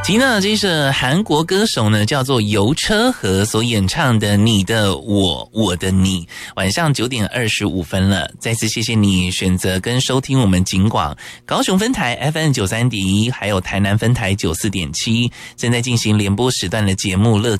听到这是韩国歌手呢，叫做游车河所演唱的《你的我，我的你》。晚上9点25分了，再次谢谢你选择跟收听我们警广高雄分台 FM93.1，还有台南分台94.7，正在进行联播时段的节目乐